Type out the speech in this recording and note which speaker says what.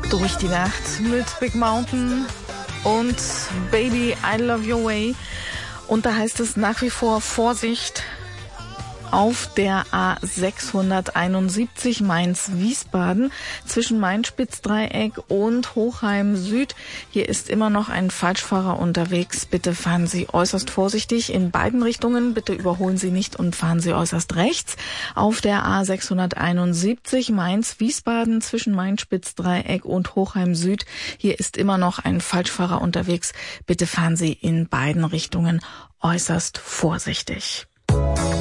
Speaker 1: durch die Nacht mit Big Mountain und Baby, I Love Your Way. Und da heißt es nach wie vor Vorsicht auf der A671 Mainz-Wiesbaden zwischen Main-Spitz-Dreieck und Hochheim Süd. Hier ist immer noch ein Falschfahrer unterwegs. Bitte fahren Sie äußerst vorsichtig in beiden Richtungen. Bitte überholen Sie nicht und fahren Sie äußerst rechts. Auf der A671 Mainz-Wiesbaden zwischen Main-Spitz-Dreieck und Hochheim Süd. Hier ist immer noch ein Falschfahrer unterwegs. Bitte fahren Sie in beiden Richtungen äußerst vorsichtig.